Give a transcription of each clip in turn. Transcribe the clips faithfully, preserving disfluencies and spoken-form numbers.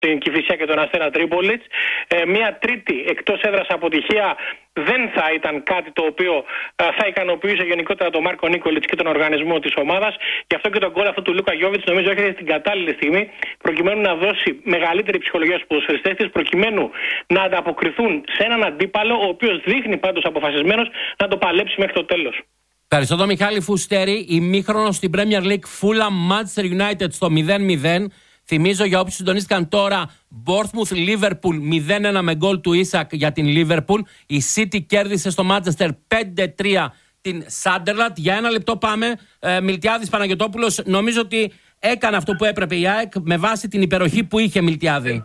την Κηφισιά και τον Αστέρα Τρίπολης. Ε, μια τρίτη εκτός έδρας αποτυχία δεν θα ήταν κάτι το οποίο ε, θα ικανοποιούσε γενικότερα τον Μάρκο Νίκολιτς και τον οργανισμό της ομάδας. Γι' αυτό και τον γκολ αυτού του Λούκα Γιόβιτς νομίζω έρχεται στην κατάλληλη στιγμή, προκειμένου να δώσει μεγαλύτερη ψυχολογία στους ποδοσφαιριστές της, προκειμένου να ανταποκριθούν σε έναν αντίπαλο, ο οποίος δείχνει πάντως αποφασισμένος να το παλέψει μέχρι το τέλος. Ευχαριστώ τον Μιχάλη Φουστέρη. Ημίχρονο στην Premier League, Fulham Manchester United στο μηδέν μηδέν. Θυμίζω για όποιους συντονίστηκαν τώρα, Bournemouth Liverpool μηδέν ένα με γκολ του Ίσακ για την Liverpool. Η City κέρδισε στο Manchester πέντε τρία την Sunderland. Για ένα λεπτό πάμε. Ε, Μιλτιάδης Παναγιωτόπουλος, νομίζω ότι έκανε αυτό που έπρεπε η ΑΕΚ με βάση την υπεροχή που είχε. Μιλτιάδη.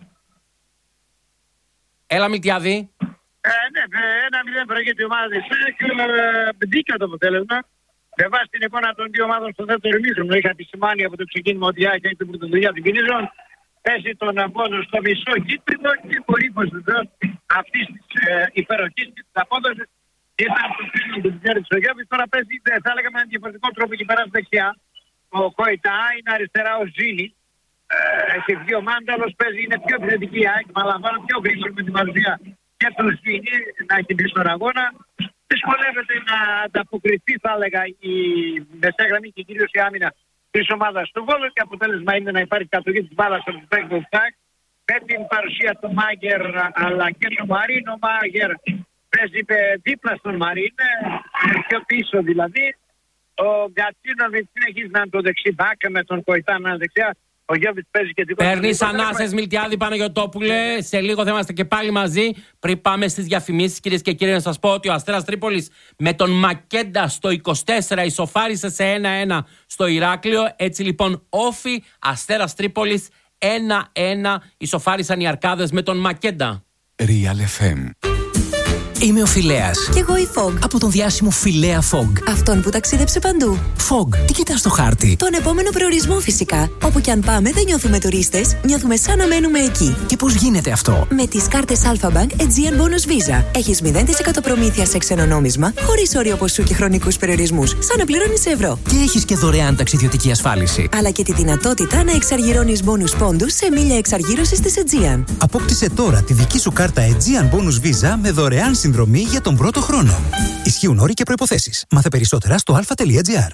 Έλα Μιλτιάδη. Ε, ναι, ένα μηδέν προηγείται η ομάδα της ΑΕΚ. Δίκαιο το αποτέλεσμα. Με βάση την εικόνα των δύο ομάδων στο δεύτερο ημίχρονο, είχα επισημάνει από το ξεκίνημα ότι η ΑΕΚ έχει την πρωτοβουλία την Κινίζων. Παίζει τον πόνο στο μισό γήπεδο και πολύ υποστηρίζει αυτή τη ε, υπεροχή και τη απόδοση. Ήταν το φίλο του Τζέρι Σογιώβη. Τώρα παίζει, θα έλεγα, με έναν διαφορετικό τρόπο και περάσει δεξιά. Ο Κοϊτά είναι αριστερά ο Ζήνη. Ε, έχει βγει ο Μάνταλος, παίζει, είναι πιο επιθετική η ΑΕΚ. Μαλαμβάνω πιο γρήγορα με την παρουσία και του Ζήνη να έχει μπει στον αγώνα. Δυσκολεύεται να ανταποκριθεί, θα έλεγα, η μεσαία γραμμή και κυρίως η άμυνα της ομάδας του Βόλου, και αποτέλεσμα είναι να υπάρχει κατοχή της μπάλας στο παίκτη του ΣΑΚ με την παρουσία του Μάγκερ αλλά και του Μαρίν. Ο Μάγκερ παίζει δίπλα στον Μαρίν, πιο πίσω δηλαδή. Ο Γκατσίνοβιτς συνεχίζει να είναι το δεξί μπακ με τον Κοϊτά να είναι δεξιά. Ο Γιώβιτς παίζει και δικό του. Παίρνεις ανάσες Μιλτιάδη Παναγιωτόπουλε. Σε λίγο θα είμαστε και πάλι μαζί. Πριν πάμε στις διαφημίσεις, κυρίες και κύριοι, να σας πω ότι ο Αστέρας Τρίπολης με τον Μακέντα στο είκοσι τέσσερα ισοφάρισε σε ένα ένα στο Ηράκλειο. Έτσι λοιπόν, όφι Αστέρας Τρίπολης ένα ένα ισοφάρισαν οι Αρκάδες με τον Μακέντα. Real εφ εμ. Είμαι ο Φιλέας. Κι εγώ η Φογ. Από τον διάσημο Φιλέα Φογ. Αυτόν που ταξίδεψε παντού. Φογ, τι κοιτάς στο χάρτη? Τον επόμενο προορισμό φυσικά. Όπου κι αν πάμε δεν νιώθουμε τουρίστες, νιώθουμε σαν να μένουμε εκεί. Και πώς γίνεται αυτό? Με τις κάρτες Alpha Bank Aegean Bonus Visa. Έχεις μηδέν τοις εκατό προμήθεια σε ξένο νόμισμα, χωρίς όριο ποσού και χρονικούς περιορισμούς, σαν να πληρώνεις ευρώ. Και έχεις και δωρεάν ταξιδιωτική ασφάλιση. Αλλά και τη δυνατότητα να εξαργυρώνεις bonus πόντους σε μίλια εξαργύρωσης της Aegean. Απόκτησε τώρα τη δική σου κάρτα Aegean Bonus Visa με δωρεάν συνδρομή για τον πρώτο χρόνο. Ισχύουν όροι και προϋποθέσεις. Μάθε περισσότερα στο αλφα.gr.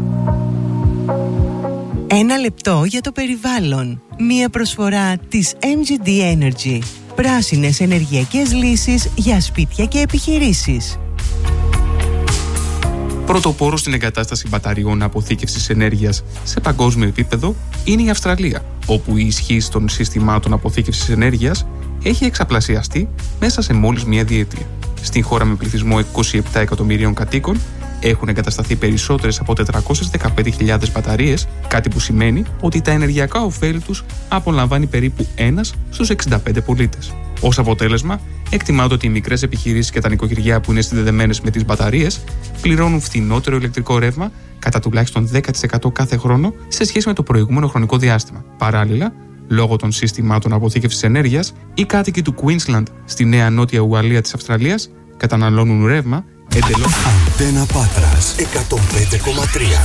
Ένα λεπτό για το περιβάλλον. Μία προσφορά της εμ τζι ντι Energy. Πράσινες ενεργειακές λύσεις για σπίτια και επιχειρήσεις. Πρωτοπόρο στην εγκατάσταση μπαταριών αποθήκευσης ενέργειας σε παγκόσμιο επίπεδο είναι η Αυστραλία, όπου η ισχύ των συστημάτων αποθήκευσης ενέργειας έχει εξαπλασιαστεί μέσα σε μόλις μία διετία. Στην χώρα με πληθυσμό είκοσι επτά εκατομμυρίων κατοίκων έχουν εγκατασταθεί περισσότερες από τετρακόσιες δεκαπέντε χιλιάδες μπαταρίες, κάτι που σημαίνει ότι τα ενεργειακά ωφέλη τους απολαμβάνει περίπου ένας στους εξήντα πέντε πολίτες. Ως αποτέλεσμα, εκτιμάται ότι οι μικρές επιχειρήσεις και τα νοικοκυριά που είναι συνδεδεμένες με τις μπαταρίες πληρώνουν φθηνότερο ηλεκτρικό ρεύμα κατά τουλάχιστον δέκα τοις εκατό κάθε χρόνο σε σχέση με το προηγούμενο χρονικό διάστημα. Παράλληλα, λόγω των συστημάτων αποθήκευσης ενέργειας, οι κάτοικοι του Queensland στη Νέα Νότια Ουαλία της Αυστραλίας καταναλώνουν ρεύμα εντελώς. Αντένα Πάτρας εκατόν πέντε κόμμα τρία.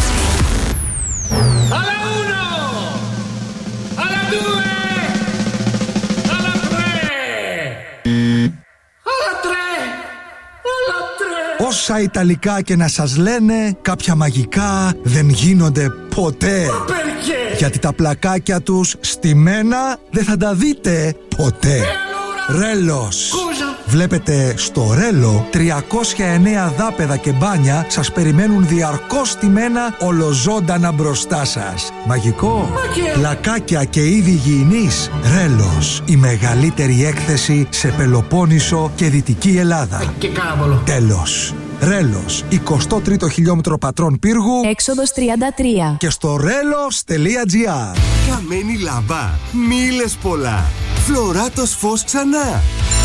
Όσα Ιταλικά και να σας λένε, κάποια μαγικά δεν γίνονται ποτέ. Γιατί τα πλακάκια τους στημένα δεν θα τα δείτε ποτέ. Ρέλος. Βλέπετε, στο Ρέλο τριακόσια εννέα δάπεδα και μπάνια σας περιμένουν διαρκώς στημένα ολοζώντανα μπροστά σας. Μαγικό. Πλακάκια και είδη υγιεινής. Ρέλος. Η μεγαλύτερη έκθεση σε Πελοπόννησο και Δυτική Ελλάδα. Και κάραβολο. Τέλος. Ρέλος, εικοστό τρίτο χιλιόμετρο Πατρών Πύργου, έξοδος τριάντα τρία. Και στο ρέλος.gr. Καμένη λάμπα, μίλες πολλά. Φλωράτος φως ξανά.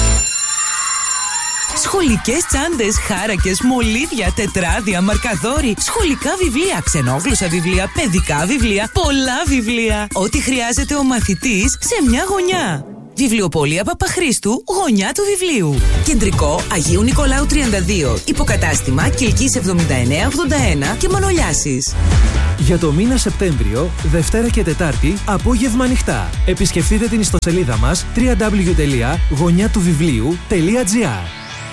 Σχολικές τσάντες, χάρακες, μολύβια, τετράδια, μαρκαδόροι, σχολικά βιβλία, ξενόγλωσσα βιβλία, παιδικά βιβλία, πολλά βιβλία. Ό,τι χρειάζεται ο μαθητής σε μια γωνιά. Βιβλιοπωλεία Παπαχρήστου, γωνιά του βιβλίου. Κεντρικό Αγίου Νικολάου τριάντα δύο. Υποκατάστημα Κιλκής εβδομήντα εννέα ογδόντα ένα και Μανολιάσης. Για το μήνα Σεπτέμβριο, Δευτέρα και Τετάρτη, απόγευμα ανοιχτά. Επισκεφτείτε την ιστοσελίδα μας double-u double-u double-u τελεία γωνιά του βιβλίου τελεία τζι άρ.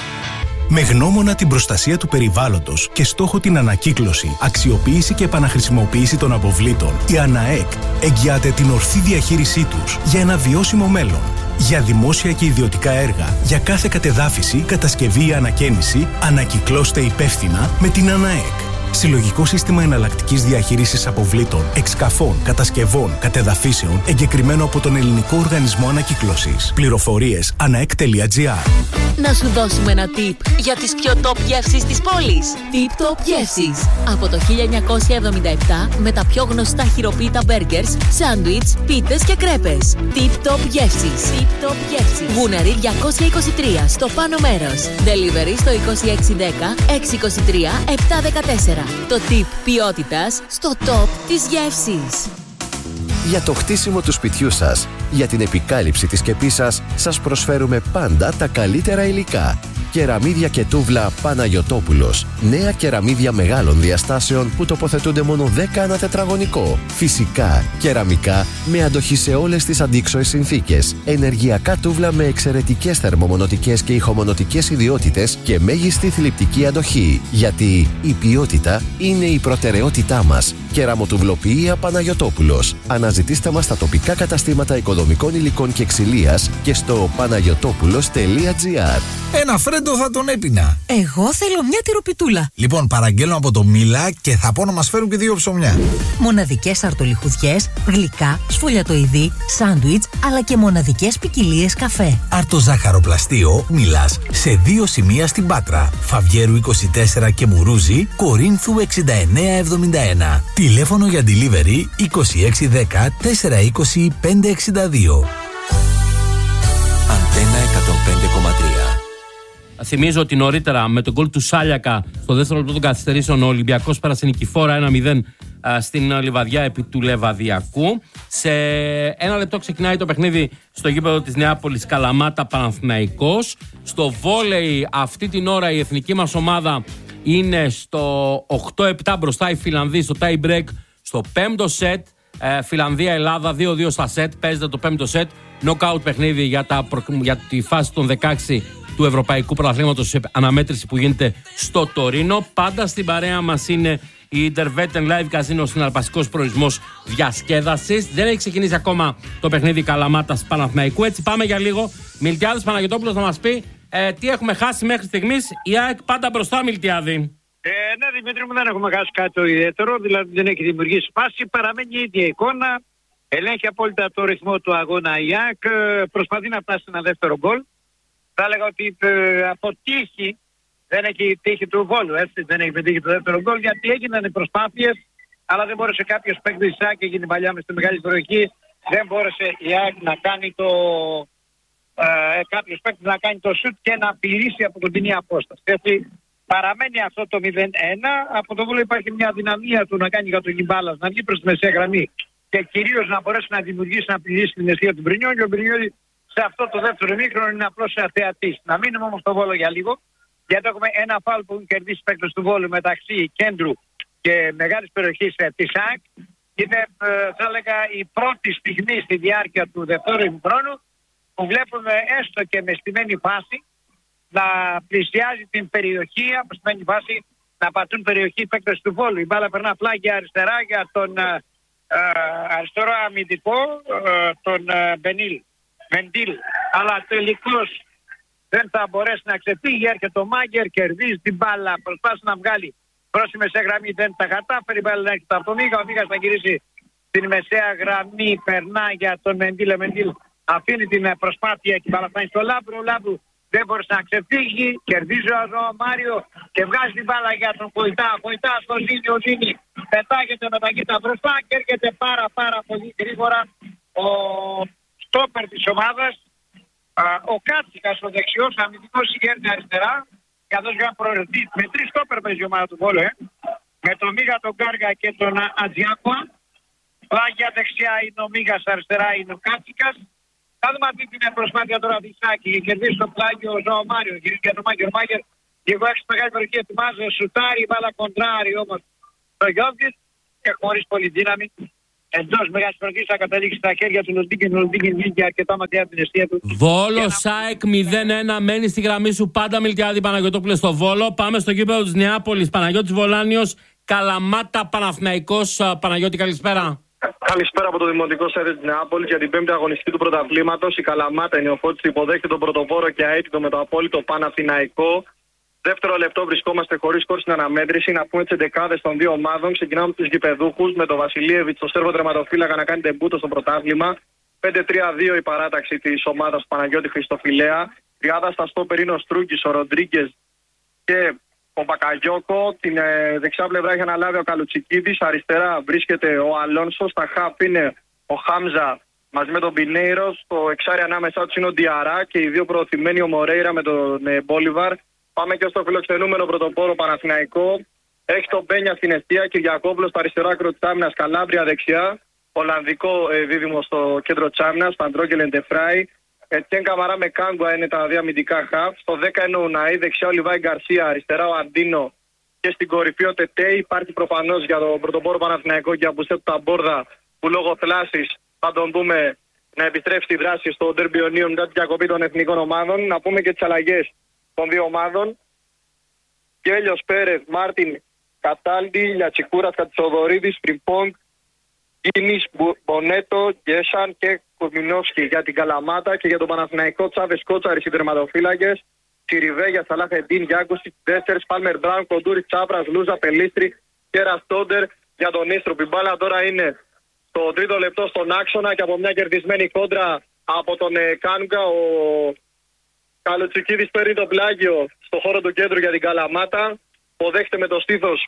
Με γνώμονα την προστασία του περιβάλλοντος και στόχο την ανακύκλωση, αξιοποίηση και επαναχρησιμοποίηση των αποβλήτων, η ΑΝΑΕΚ εγγυάται την ορθή διαχείρισή τους για ένα βιώσιμο μέλλον. Για δημόσια και ιδιωτικά έργα, για κάθε κατεδάφιση, κατασκευή ή ανακαίνιση, ανακυκλώστε υπεύθυνα με την ΑΝΑΕΚ. Συλλογικό σύστημα εναλλακτικής διαχείρισης αποβλήτων, εξκαφών, κατασκευών, κατεδαφίσεων, εγκεκριμένο από τον Ελληνικό Οργανισμό Ανακύκλωσης. Πληροφορίες αναεκ τελεία τζι άρ. Να σου δώσουμε ένα tip για τις πιο top γεύσεις της πόλης. Tip Top Γεύσεις. Από το χίλια εννιακόσια εβδομήντα επτά με τα πιο γνωστά χειροποίητα μπέργκερς, σάντουιτς, πίτες και κρέπες. Tip Top Γεύσεις. Tip Top Γεύσεις. Γούναρη διακόσια είκοσι τρία στο πάνω μέρος. Delivery στο είκοσι έξι δέκα έξι είκοσι τρία επτά δεκατέσσερα. Το tip ποιότητας στο top της γεύσης. Για το χτίσιμο του σπιτιού σας, για την επικάλυψη της σκεπής σας, σας προσφέρουμε πάντα τα καλύτερα υλικά. Κεραμίδια και τούβλα Παναγιωτόπουλος. Νέα κεραμίδια μεγάλων διαστάσεων που τοποθετούνται μόνο δέκα ανά τετραγωνικό. Φυσικά, κεραμικά με αντοχή σε όλες τις αντίξωες συνθήκες. Ενεργειακά τούβλα με εξαιρετικές θερμομονωτικές και ηχομονωτικές ιδιότητες και μέγιστη θλιπτική αντοχή. Γιατί η ποιότητα είναι η προτεραιότητά μας. Κεραμοτουβλοποιία Παναγιωτόπουλος. Αναζητήστε μας στα τοπικά καταστήματα οικοδομικών υλικών και ξυλίας και στο παναγιωτόπουλος τελεία τζι άρ. Ένα φρέντο θα τον έπινα. Εγώ θέλω μια τυροπιτούλα. Λοιπόν, παραγγέλνω από το Μίλα και θα πω να μας φέρουν και δύο ψωμιά. Μοναδικές αρτολιχουδιές, γλυκά, σφολιατοειδή, σάντουιτς, αλλά και μοναδικές ποικιλίες καφέ. Αρτοζάχαροπλαστείο Μίλας σε δύο σημεία στην Πάτρα. Φαβιέρου είκοσι τέσσερα και Μουρούζη, Κορίνθου εξήντα εννέα εβδομήντα ένα. Τηλέφωνο για delivery είκοσι έξι δέκα τετρακόσια είκοσι πεντακόσια εξήντα δύο. Αντένα εκατόν πέντε κόμμα τρία. Θυμίζω ότι νωρίτερα με τον γκολ του Σάλιακα στο δεύτερο λεπτό των καθυστερήσεων ο Ολυμπιακός πέρασε νικηφόρα ένα μηδέν στην Λιβαδιά επί του Λεβαδιακού. Σε ένα λεπτό ξεκινάει το παιχνίδι στο γήπεδο της Νεάπολης Καλαμάτα Παναθηναϊκός. Στο βόλεϊ αυτή την ώρα η εθνική μας ομάδα είναι στο οκτώ επτά μπροστά οι Φιλανδοί στο tie break στο πέμπτο σετ. Ε, Φιλανδία-Ελλάδα δύο δύο στα σετ. Παίζεται το πέμπτο σετ. Knockout παιχνίδι για, τα, για τη φάση των δεκαέξι του Ευρωπαϊκού Πρωταθλήματος σε αναμέτρηση που γίνεται στο Τωρίνο. Πάντα στην παρέα μας είναι η Intervetten Live Casino, συναρπαστικός προορισμός διασκέδασης. Δεν έχει ξεκινήσει ακόμα το παιχνίδι Καλαμάτας Παναθηναϊκού. Έτσι πάμε για λίγο. Μιλτιάδης Παναγιωτόπουλος να μας πει ε, τι έχουμε χάσει μέχρι στιγμής. Η ΑΕΚ πάντα μπροστά, Μιλτιάδη. Ε, ναι, Δημήτρη μου, δεν έχουμε χάσει κάτι το ιδιαίτερο. Δηλαδή δεν έχει δημιουργήσει φάση. Παραμένει η ίδια εικόνα. Ελέγχει απόλυτα το ρυθμό του αγώνα η ΑΕΚ. Προσπαθεί να φτάσει σε ένα δεύτερο γκολ. Θα έλεγα ότι ε, από τύχη δεν έχει τύχη του Βόλου, έτσι, δεν έχει πετύχει το δεύτερο γκολ, γιατί έγιναν οι προσπάθειες, αλλά δεν μπόρεσε κάποιος παίκτης της ΑΕΚ, έγινε παλιά με στη μεγάλη περιοχή, δεν μπόρεσε η ΑΕΚ να κάνει το, ε, κάποιος παίκτης να κάνει το σουτ και να απειλήσει από κοντινή απόσταση. Έτσι, παραμένει αυτό το μηδέν ένα, από το Βόλο υπάρχει μια δυναμία του να κάνει για τον Γιμπάλας, να βγει προς τη μεσαία γραμμή και κυρίως να μπορέσει να δημιουργήσει, να απειλήσει την αιστεία του Μπρινιόλη. Ο Μπρινιόλη σε αυτό το δεύτερο ημίχρονο είναι απλώς θεατής. Να μείνουμε όμως στο Βόλο για λίγο, γιατί έχουμε ένα φάουλ που έχουν κερδίσει παίκτες του Βόλου μεταξύ κέντρου και μεγάλης περιοχής της ΑΕΚ. Είναι, ε, θα έλεγα, η πρώτη στιγμή στη διάρκεια του δεύτερου ημιχρόνου που βλέπουμε έστω και με στημένη φάση να πλησιάζει την περιοχή, από στημένη φάση να πατούν περιοχή παίκτες του Βόλου. Η μπάλα περνά πλάγια αριστερά για τον ε, ε, αριστερό αμυντικό, ε, τον ε, Μπενίλ. Μεντήλ, αλλά τελικώς δεν θα μπορέσει να ξεφύγει. Έρχεται ο Μάγκερ, κερδίζει την μπάλα, προσπάθησε να βγάλει προς τη μεσαία γραμμή, δεν τα κατάφερε. Η μπάλα να έρχεται από τον Μίγα, ο Μίγας θα γυρίσει την μεσαία γραμμή, περνά για τον Μεντήλ. Ο Μεντήλ αφήνει την προσπάθεια και μπαλαφάνει στο Λάμπρου. Ο Λάμπρου δεν μπορούσε να ξεφύγει, κερδίζει ο Μάριο και βγάζει την μπάλα για τον Κοϊτά. Κοϊτά στο Ζήνη, ο Ζήνη πετάγεται με τα κοίτα μπροστά και έρχεται πάρα πάρα πολύ γρήγορα ο στόπερ της ομάδας, α, ο Κάτσικας, ο δεξιός αμυντικός ηγέρνει αριστερά, καθώς για να προαιρεθεί με τρεις στόπερ παίζει η ομάδα του Βόλου, ε. με τον Μίγα, τον Κάργα και τον Ατζιάκουα. Πλάγια δεξιά είναι ο Μίγας, αριστερά είναι ο Κάτσικας. Θα δούμε αυτή την προσπάθεια τώρα Βυσάκη και κερδίσει το πλάγιο ο Ζωο Μάριο, γυρίζει για τον Μάγκερ. Μάγκερ λίγο έξω μεγάλη περιοχή, ετοιμάζει, σουτάρει, μπάλα κοντράρει όμως το Γιώργης. και χωρίς πολύ δύναμη. Εντός μεγάλης προκρίσης θα καταλήξει στα χέρια του Λοντίγκεν. Ο Λοντίγκεν βγήκε αρκετά μακριά από την αιστεία του. Βόλο ΣΑΕΚ μηδέν ένα, μένει στη γραμμή σου πάντα Μιλτιάδη Παναγιωτόπουλε στο Βόλο. Πάμε στο γήπεδο της Νεάπολης. Παναγιώτης Βολάνιος, Καλαμάτα Παναθηναϊκός. Παναγιώτη, καλησπέρα. Καλησπέρα από το Δημοτικό Στάδιο της Νεάπολης για την πέμπτη αγωνιστική του πρωταθλήματος. Η Καλαμάτα, η νεοφώτιστη, υποδέχεται τον πρωτοπόρο και αίτητο με το απόλυτο Παναθηναϊκό. Δεύτερο λεπτό βρισκόμαστε χωρίς σκορ στην αναμέτρηση. Να πούμε τις εντεκάδες των δύο ομάδων. Ξεκινάμε με τους γηπεδούχους, με τον Βασιλίεβιτς, τον Σέρβο τερματοφύλακα, να κάνει τεμπούτο στο πρωτάθλημα. πέντε τρία δύο η παράταξη της ομάδας του Παναγιώτη Χριστοφιλέα. Τριάδα στα στόπερ είναι ο Στρούγκης, ο Ροντρίγκες και ο Μπακαγιώκο. Την ε, δεξιά πλευρά έχει αναλάβει ο Καλουτσικίδης. Αριστερά βρίσκεται ο Αλόνσο. Στα χαφ είναι ο Χάμζα μαζί με τον Πινέιρο. Στο εξάρι ανάμεσά του είναι ο Διαρά και οι δύο προωθημένοι, ο Μορέιρα με τον ε, Μπόλιβαρ. Πάμε και στο φιλοξενούμενο πρωτοπόρο Παναθηναϊκό. Έχει τον Μπένια στην αιστεία, Κυριακόπουλος στο αριστερό άκρο της άμυνας, Καλάμπρια δεξιά. Ολλανδικό ε, δίδυμο στο κέντρο της άμυνας, Παντρόγκελ Εντεφράι. Ετιέν Καμαρά με Κάγκουα είναι τα δύο αμυντικά χαφ. Στο δέκα είναι ο Ουναή, δεξιά ο Λιβάη Γκαρσία, αριστερά ο Αντίνο και στην κορυφή ο Τετέι. Υπάρχει προφανώς για τον πρωτοπόρο Παναθηναϊκό και από του Ταμπόρδα που λόγω θλάσσης θα τον δούμε να επιστρέψει στη δράση στο Ντέρμπι Ιωνίων μετά την διακοπή των εθνικών ομάδων. Να πούμε και τις αλλαγές των δύο ομάδων. Κέλιος Πέρεθ, Μάρτιν Κατάλντι, Λιατσικούρας Κατσοδωρίδης, Φριμπόγκ, Κίνης, Μπονέτο, Γκέσαν και Κουρμινόφσκι για την Καλαμάτα. Και για τον Παναθηναϊκό, Τσάβες Κότσαρης οι τερματοφύλακες, Τσιριβέγια, Σαλάχεντίν, Γιάκουσι, Ντέστερς, Πάλμερ Μπράουν, Κοντούρης, Τσάπρας, Λούζα, Πελίστρη και Ραστόντερ για τον Ίστροπη. Η μπάλα τώρα είναι στο τρίτο λεπτό στον άξονα και από μια κερδισμένη κόντρα από τον ε, Κάνγκα. Ο Καλουτσικίδης παίρνει το πλάγιο στο χώρο του κέντρου για την Καλαμάτα. Αποδέχεται με το στήθος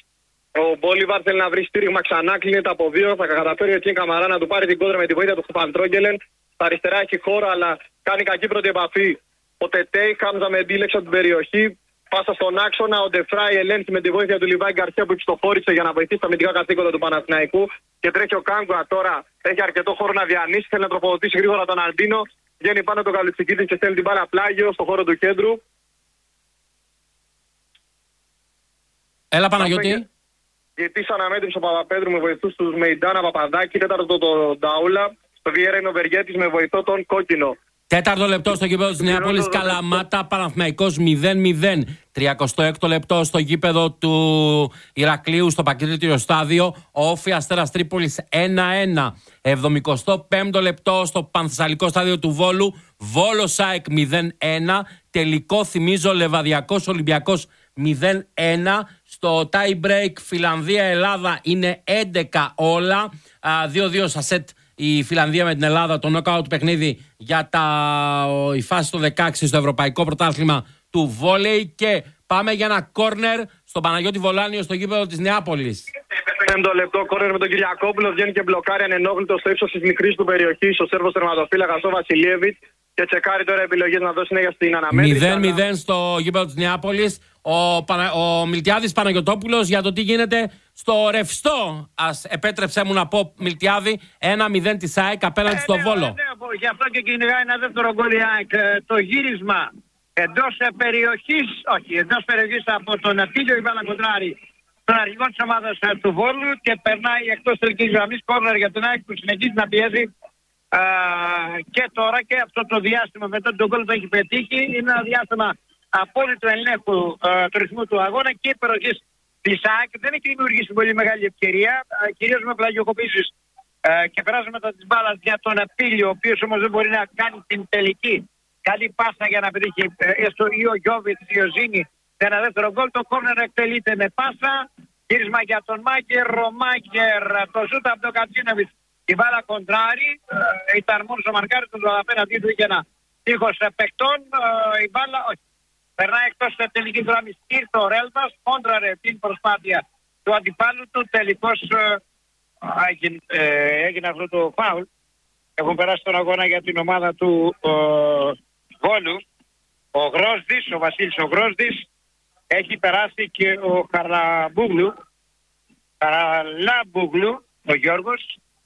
ο Μπόλιβαρ, θέλει να βρει στήριγμα ξανά, κλείνεται από δύο. Θα καταφέρει ο Ετιέν Καμαρά να του πάρει την κόντρα με τη βοήθεια του Παντρόγκελεν. Στα αριστερά έχει χώρο, αλλά κάνει κακή πρώτη επαφή ο Τετέι. Χάμζα με εντύλεξε από την περιοχή. Πάσα στον άξονα. Ο Ντεφράι ελέγχει με τη βοήθεια του Λιβάη Γκαρσία που εξωφόρησε για να βοηθήσει τα αμυντικά καθήκοντα του Παναθηναϊκού. Και τρέχει ο Κάγκουα τώρα. Έχει αρκετό χώρο να διανύσει. Θέλει να τροφοδοτήσει γρήγορα τον Αντίνο. Βγαίνει πάνω το Καλουτσικίδη και στέλνει την μπάλα πλάγιο στο χώρο του κέντρου. Έλα Παναγιώτη. Γιατί αναμέτρησε ο Παπαπέτρου με βοηθούς τους Μεϊντάνα Παπαδάκη. Τέταρτο τον Νταούλα. Στο Βιέρα είναι ο Βεργέτης με βοηθό τον Κόκκινο. Τέταρτο λεπτό στο γήπεδο της Νεάπολης, Καλαμάτα Παναθηναϊκός μηδέν μηδέν. τριακοστό έκτο λεπτό στο γήπεδο του Ηρακλείου στο Πακρίτηριο Στάδιο, Όφη Αστέρας Τρίπολης ένα ένα. εβδομηκοστό πέμπτο λεπτό στο Πανθεσσαλικό Στάδιο του Βόλου, Βόλο ΣΑΕΚ μηδέν ένα. Τελικό θυμίζω Λεβαδιακός Ολυμπιακός μηδέν ένα. Στο tie break Φιλανδία-Ελλάδα είναι έντεκα όλα. δύο δύο στα σετ η Φιλανδία με την Ελλάδα, το knockout παιχνίδι για τα, η φάση το δεκαέξι στο Ευρωπαϊκό Πρωτάθλημα του Βόλεϊ. Και πάμε για ένα κόρνερ στον Παναγιώτη Βολάνιο στο γήπεδο της Νεάπολης. Πέμπτο λεπτό, κόρνερ με τον Κυριακόπουλο. Βγαίνει και μπλοκάρει ανενόχλητο στο ύψος της μικρής του περιοχής ο Σέρβος τερματοφύλακας ο Βασιλίεβιτς. Και τσεκάρει τώρα επιλογές να δώσει συνέχεια στην αναμέτρηση. μηδέν μηδέν στο γήπεδο της Νεάπολης. Ο, Πανα... ο Μιλτιάδης Παναγιωτόπουλος για το τι γίνεται στο ρευστό. Ας επέτρεψέ μου να πω, Μιλτιάδη, ένα μηδέν της ΑΕΚ απέναντι ε, στο ναι, Βόλο. Ναι, ναι, γι' αυτό και κυνηγάει ένα δεύτερο γκολ η ΑΕΚ. Το γύρισμα εντός περιοχής, όχι, εντός περιοχής από τον Ατήλιο η μπάλα κοντράρει τον αρχηγό της ομάδας του Βόλου και περνάει εκτός τελικής γραμμής, κόρνερ για τον ΑΕΚ που συνεχίζει να πιέζει. Uh, και τώρα και αυτό το διάστημα μετά τον γκολ που έχει πετύχει είναι ένα διάστημα απόλυτου ελέγχου uh, του ρυθμού του αγώνα και η περιοχή της ΑΕΚ δεν έχει δημιουργήσει πολύ μεγάλη ευκαιρία, uh, κυρίως με πλαγιοκοπήσεις uh, και περάσματα της μπάλας για τον Απίλιο, ο οποίος όμως δεν μπορεί να κάνει την τελική καλή πάσα για να πετύχει uh, έστω ή ο Γιώβιτς ή ο Ζήνη σε ένα δεύτερο γκολ. Το κόρνερ εκτελείται με πάσα, γύρισμα για τον Μάγκερ, ο Μάγκερ το ζούτα από τον Κατσίνοβιτς. Η μπάλα κοντράρει, ε, ήταν μόνος ο μαρκάρης του απέναντί του είχε ένα τείχος παιχτών, ε, η μπάλα όχι. Περνάει εκτός της τελικής γραμμής, ήρθε ο Ρέλβας, κόντραρε την προσπάθεια του αντιπάλου του, τελικώς ε, έγινε, ε, έγινε αυτό το φάουλ. Έχουν περάσει τον αγώνα για την ομάδα του ε, Βόλου. Ο Γρόσδης, ο Βασίλης ο Γρόσδης, έχει περάσει και ο Χαραμπούγλου, Χαραλάμπούγλου, ο Γιώργος.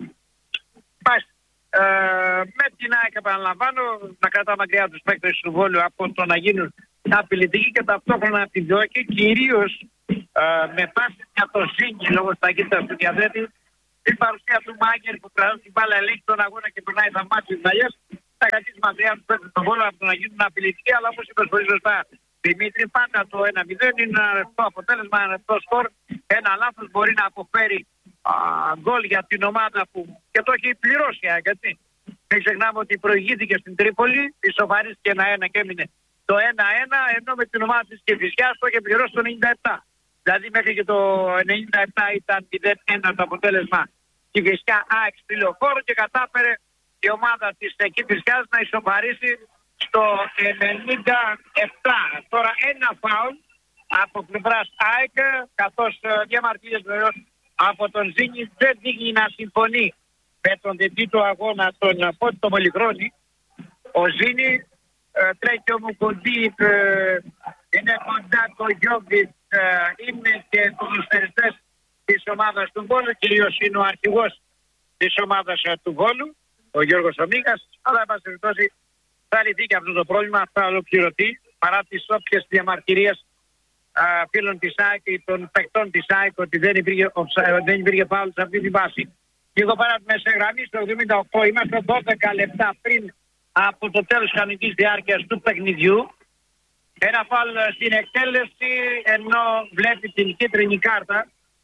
Ε, με την ΑΕΚ επαναλαμβάνω να κρατά μακριά τους παίκτες του Βόλου από το να γίνουν απειλητικοί και ταυτόχρονα επιδιώκει κυρίως ε, με πάση για το Ζήνη λόγω της ταχύτητας του διαθέτη. Την παρουσία του Μάγκερ που κρατάει την μπάλα, ελέγχει τον αγώνα και περνάει τα μάτια της Μαγιάς. Τα κακή μακριά του παίρνουν τον Βόλο από το να γίνουν απειλητικοί, αλλά όπως είπες πολύ σωστά, Δημήτρη, πάντα το ένα μηδέν είναι ένα ρευστό αποτέλεσμα, ένα ρευστό σκορ. Ένα λάθος μπορεί να αποφέρει α, γκολ για την ομάδα που και το έχει πληρώσει, έτσι. Μην ξεχνάμε ότι προηγήθηκε στην Τρίπολη, ισοφαρίστηκε ένα ένα και έμεινε το ένα ένα, ενώ με την ομάδα της Κηφισιάς το είχε πληρώσει το ενενήντα επτά. Δηλαδή μέχρι και το ενενήντα επτά ήταν μηδέν ένα το αποτέλεσμα Κηφισιά ΑΕΚ στη Λεωφόρο και κατάφερε η ομάδα της Κηφισιάς να ισοφαρίσει στο ενενήντα επτά. Τώρα ένα φάουλ από πλευράς ΑΕΚ, καθώς διαμαρτύρες βεβαίως από τον Ζήνη δεν δείχνει να συμφωνεί με τον διτήτο αγώνα τον Φώτη το Πολυχρόνη. Ο Ζήνη ε, τρέχει ο Μουκοντή, ε, είναι κοντά το Γιόβιτ, ε, είναι και ποδοσφαιριστές της ομάδας του Βόλου, κυρίως είναι ο αρχηγός της ομάδας ε, του Βόλου, ο Γιώργος Ομίγας, αλλά εν πάση περιπτώσει θα λυθεί και αυτό το πρόβλημα, θα ολοκληρωθεί παρά τις όποιες διαμαρτυρίες φίλων της ΑΕΚ ή των παικτών της ΑΕΚ ότι δεν υπήρχε, δεν υπήρχε φάουλ σε αυτή τη βάση. Και εγώ πέρα από μέσα γραμμή στο εβδομήντα οκτώ είμαστε δώδεκα λεπτά πριν από το τέλος της κανονικής διάρκειας του παιχνιδιού. Ένα φάουλ στην εκτέλεση, ενώ βλέπει την κίτρινη κάρτα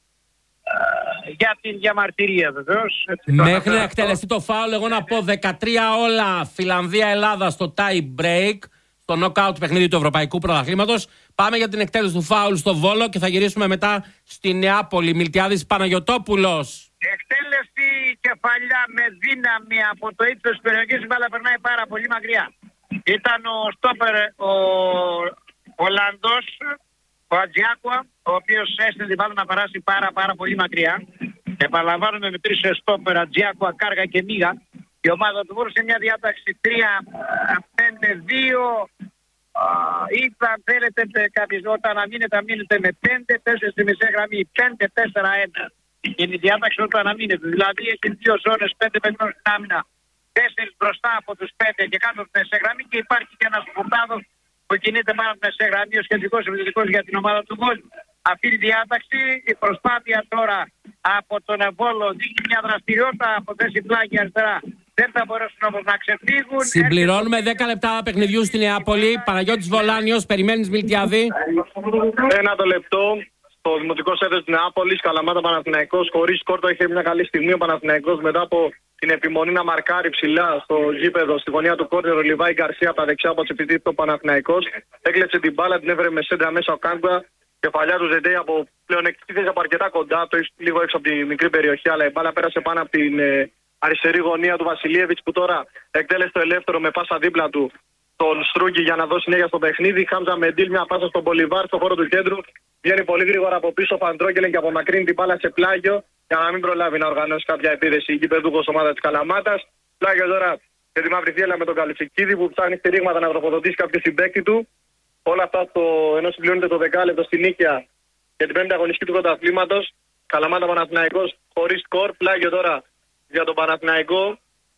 α, για την διαμαρτυρία βεβαίως. Μέχρι να εκτελεστεί το φάουλ, εγώ να πω δεκατρία όλα Φιλανδία-Ελλάδα στο tie break, στο knockout παιχνίδι του Ευρωπαϊκού Πρωταθλήματος. Πάμε για την εκτέλεση του φάουλ στο Βόλο και θα γυρίσουμε μετά στη Νεάπολη. Μιλτιάδης Παναγιωτόπουλος. Εκτέλεση κεφαλιά με δύναμη από το ύψος της περιοχής, η μπάλα περνάει πάρα πολύ μακριά. Ήταν ο στόπερ ο Ολλανδός, ο Ατζιάκουα, ο οποίος έστειλε την μπάλα να περάσει πάρα πάρα πολύ μακριά. Επαναλαμβάνουμε με τρεις στόπερ, Ατζιάκουα, Κάργα και Μίγα. Η ομάδα του Βόλου σε μια διάταξη τρία πέντε δύο ή αν θέλετε κάποιες όταν αμήνετε, αμήνετε με πέντε τέσσερα στη μεσαία γραμμή, πέντε τέσσερα ένα. Είναι η διάταξη όταν αμήνετε. Δηλαδή έχει δύο ζώνες, πέντε παιδιών στην άμυνα, τέσσερις μπροστά από τους πέντε και κάτω από τη μεσαία γραμμή και υπάρχει και ένας Πορτάδος που κινείται πάνω από τη μεσαία γραμμή ως κεντρικός επιθετικός για την ομάδα του Βόλου. Αυτή τη διάταξη, η προσπάθεια τώρα από τον Βόλο δείχνει μια δραστηριότητα από θέση πλάγι αριστερά. Δεν θα μπορέσουν όμως να ξεφύγουν. Συμπληρώνουμε δέκα λεπτά παιχνιδιού στη Νεάπολη. Παναγιώτης Βολάνιος, περιμένεις Μιλτιάδη. Ένα το λεπτό στο Δημοτικό Σέντερ της Νεάπολης, Καλαμάτα Παναθηναϊκός. Χωρίς σκόρτο είχε μια καλή στιγμή ο Παναθηναϊκός μετά από την επιμονή να μαρκάρει ψηλά στο γήπεδο, στη γωνία του κόρνερ. Ο Λιβάη Γκαρσία από τα δεξιά από τις επιτύπτει ο Παναθηναϊκός. Έκλεψε την μπάλα, την έβρε με σέντρα μέσα ο Κάγκουα. Κεφαλιά του Ζεντέι από πλεονεκτική θέση από αρκετά κοντά, το λίγο έξω από τη μικρή περιοχή, αλλά η μπάλα πέρασε πάνω από την ε, αριστερή γωνία του Βασιλίεβιτς που τώρα εκτέλεσε το ελεύθερο με πάσα δίπλα του τον Στρούγκη για να δώσει συνέχεια στο παιχνίδι. Χάμζα Μεντήλ, μια πάσα στον Πολυβάρ στο χώρο του κέντρου. Βγαίνει πολύ γρήγορα από πίσω ο Φαντρόγκελεν και απομακρύνει την μπάλα σε πλάγιο για να μην προλάβει να οργανώσει κάποια επίδεση η γηπεδούχος ομάδα της Καλαμάτας. Πλάγιο τώρα για τη Μαύρη Θύελλα με τον Καλυφικίδη που ψάχνει στηρίγματα να τροφοδοτήσει κάποιο συμπαίκτη του. Όλα αυτά στο, ενώ συμπληρώνεται το δεκάλεπτο στη νίκαια για την πέμπτη αγωνιστική του πρωταθλήματος. Καλαμάτα Παναθηναϊκός χωρίς σκορ. Πλάγιο τώρα για τον Παναθηναϊκό.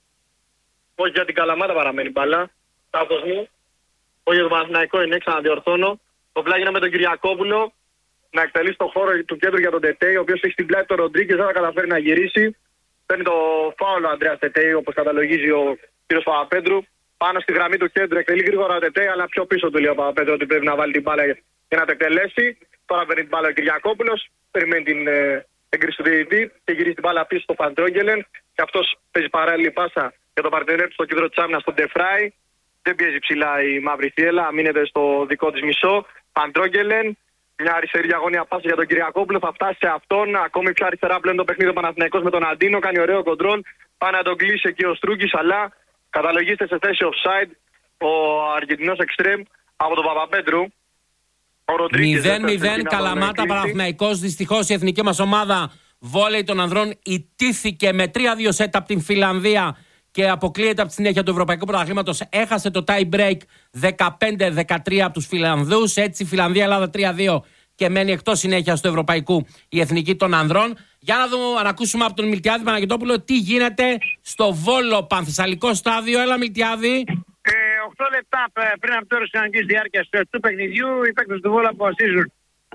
Όχι για την Καλαμάτα παραμένει μπάλα. Λάθος μου. Όχι για τον Παναθηναϊκό είναι, ξαναδιορθώνω. Το πλάγιο είναι με τον Κυριακόπουλο να εκτελεί στο χώρο του κέντρου για τον Τετέι, ο οποίος έχει στην πλάτη τον Ροντρίγκες, δεν θα καταφέρει να γυρίσει. Παίρνει το φάουλο ο Ανδρέας Τετέι, όπως καταλογίζει ο κ. Παπαπέτρου. Πάνω στη γραμμή του κέντρου εκτελεί γρήγορα ο Τετέι, αλλά πιο πίσω του λέει ο Παπαπέτρου ότι πρέπει να βάλει την μπάλα και να το εκτελέσει. Τώρα παίρνει την μπάλα ο Κυριακόπουλος, περιμένει την ε, έγκριση του διαιτητή και γυρίζει την μπάλα πίσω στο Φαντρόγκελεν. Και αυτός παίζει παράλληλη πάσα για τον παρτενέρ του στο κέντρο της άμυνας, στον Ντεφράι. Δεν πιέζει ψηλά η Μαύρη Θύελλα, μείνεται στο δικό της μισό. Φαντρόγκελεν, μια αριστερή διαγώνια πάσα για τον Κυριακόπουλο, θα φτάσει σε αυτόν. Ακόμη πιο αριστερά πλέον το παιχνίδι ο Παναθηναϊκός με τον Αντίνο, κάνει ωραίο κοντρόλ. Πάει να τον κλείσει εκεί ο Στρούγκης, αλλά καταλογίστε σε θέση offside ο Αργεντινός εξτρέμ από τον Παπαπέτρου. μηδέν μηδέν Καλαμάτα Παναθηναϊκός. Δυστυχώς η εθνική μας ομάδα βόλεϊ των ανδρών ιτήθηκε με τρία δύο σετ από την Φιλανδία και αποκλείεται από τη συνέχεια του Ευρωπαϊκού Πρωταθλήματος. Έχασε το tie break δεκαπέντε δεκατρία από τους Φιλανδούς. Έτσι Φιλανδία-Ελλάδα τρία δύο και μένει εκτός συνέχεια του Ευρωπαϊκού η εθνική των ανδρών. Για να δούμε, να ακούσουμε από τον Μιλτιάδη Παναγιωτόπουλο τι γίνεται στο Βόλο Πανθεσσαλικό στάδιο. Έλα Μιλτιάδη. Ε, οκτώ λεπτά πριν από το τέλος της κανονικής διάρκειας του παιχνιδιού, οι παίκτες του Βόλου αποφασίζουν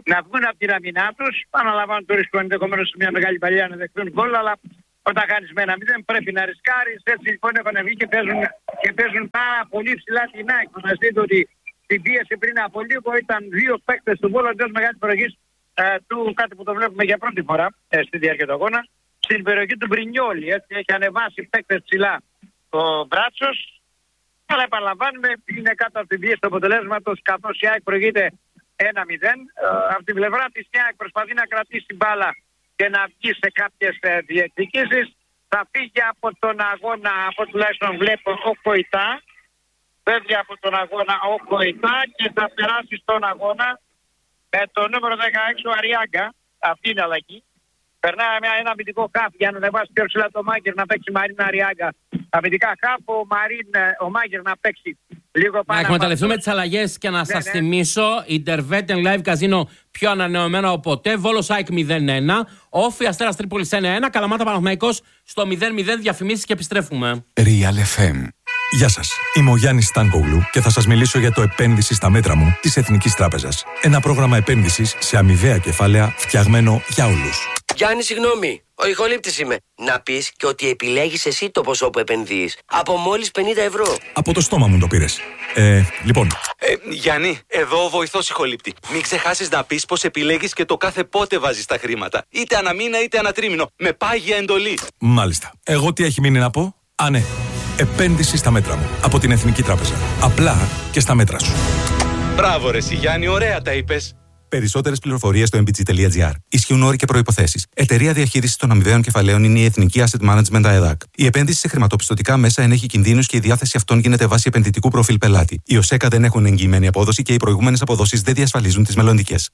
να βγουν από την αμυνά τους. Παναλαμβάνω το ρίσκο ενδεχομένως σε μια μεγάλη παλιά να δεχτούν γκολ, αλλά όταν κάνεις με ένα μηδέν πρέπει να ρισκάρεις. Έτσι λοιπόν έχουν βγει και παίζουν, και παίζουν πάρα πολύ ψηλά την ΑΕΚ. Θα δείτε ότι την πίεση πριν από λίγο ήταν δύο παίκτες του Βόλου εντός μεγάλης περιοχής ε, του, κάτι που το βλέπουμε για πρώτη φορά ε, στη διάρκεια του αγώνα, στην περιοχή του Μπρινιόλη. Έτσι έχει ανεβάσει παίκτες ψηλά ο Μπράτσος. Αλλά επαναλαμβάνουμε, είναι κάτω από την πίεση του αποτελέσματος, καθώς η ΑΕΚ προηγείται ένα μηδέν. Ε, από την πλευρά της η ΑΕΚ προσπαθεί να κρατήσει την μπάλα και να βγει σε κάποιες ε, διεκδικήσεις. Θα φύγει από τον αγώνα, από τουλάχιστον βλέπω, ο Κοϊτά. Φεύγει από τον αγώνα ο Κοϊτά και θα περάσει στον αγώνα με το νούμερο δεκαέξι ο Αριάγκα. Αυτή είναι αλλαγή. Περνάει μια, ένα αμυντικό χαφ για να ανεβάσει πιο ψηλά το Μάγκερ να παίξει Μαρίν Αριάγκα. Αμυντικά χαφ, ο, Μαρίν, ο Μάγκερ να παίξει λίγο πάνω. Να εκμεταλλευτούμε τις αλλαγές και να ναι, σας ναι. θυμίσω: Intervetten Live Casino πιο ανανεωμένο από ποτέ. Βόλος ΑΕΚ μηδέν ένα. Όφι Αστέρας Τρίπολης ένα ένα. Καλαμάτα Παναθηναϊκός στο μηδέν μηδέν. Διαφημίσεις και επιστρέφουμε. Real εφ εμ. Γεια σας, είμαι ο Γιάννης Στάνκογλου και θα σας μιλήσω για το επένδυση στα μέτρα μου της Εθνικής Τράπεζας. Ένα πρόγραμμα επένδυσης σε αμοιβαία κεφάλαια φτιαγμένο για όλους. Γιάννη, συγγνώμη, ο ηχολήπτης είμαι. Να πεις και ότι επιλέγεις εσύ το ποσό που επενδύεις. Από μόλις πενήντα ευρώ. Από το στόμα μου το πήρες. Ε, λοιπόν. Ε, Γιάννη, εδώ ο βοηθός ηχολήπτη. Μην ξεχάσεις να πεις πως επιλέγεις και το κάθε πότε βάζεις τα χρήματα. Είτε ανά μήνα είτε ανά τρίμηνο. Με πάγια εντολή. Μάλιστα. Εγώ τι έχει μείνει να πω? Α, ναι. Επένδυση στα μέτρα μου. Από την Εθνική Τράπεζα. Απλά και στα μέτρα σου. Μπράβο, ρε Γιάννη, ωραία τα είπες. Περισσότερες πληροφορίες στο εμ πι τζι τελεία τζι άρ. Ισχύουν όροι και προϋποθέσεις. Εταιρεία διαχείρισης των αμοιβαίων κεφαλαίων είναι η Εθνική Asset Management ΑΕΔΑΚ. Η επένδυση σε χρηματοπιστωτικά μέσα ενέχει κινδύνους και η διάθεση αυτών γίνεται βάσει επενδυτικού προφίλ πελάτη. Οι ΟΣΕΚΑ δεν έχουν εγγυημένη απόδοση και οι προηγούμενες αποδόσεις δεν διασφαλίζουν τις μελλοντικές.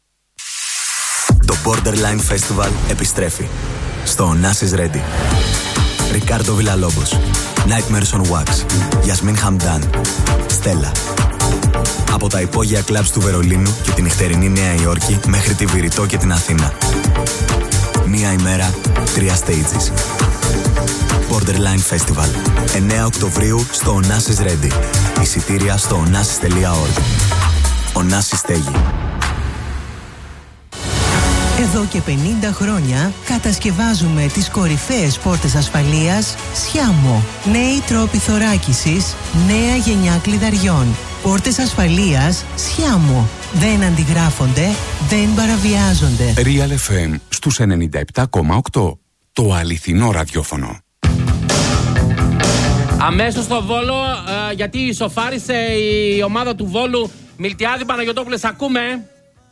Το Borderline Festival επιστρέφει. Στο Onassis Ready. Ρικάρντο Βιλαλόμπος, Nightmares on Wax, Γιασμίν Χαμντάν, Στέλλα. Από τα υπόγεια κλαμπς του Βερολίνου και την νυχτερινή Νέα Υόρκη μέχρι τη Βηρητό και την Αθήνα. Μία ημέρα, τρία stages. Borderline Festival. εννέα Οκτωβρίου στο Onassis Ready. Εισιτήρια στο onassis τελεία org. Onassis στέγη. Εδώ και πενήντα χρόνια κατασκευάζουμε τις κορυφαίες πόρτες ασφαλείας Sciamo. Νέοι τρόποι θωράκισης, νέα γενιά κλειδαριών. Πόρτες ασφαλείας Sciamo. Δεν αντιγράφονται, δεν παραβιάζονται. Real εφ εμ στους ενενήντα επτά κόμμα οκτώ. Το αληθινό ραδιόφωνο. Αμέσως στο Βόλο, ε, γιατί ισοφάρισε η ομάδα του Βόλου. Μιλτιάδη Παναγιωτόπουλες, ακούμε.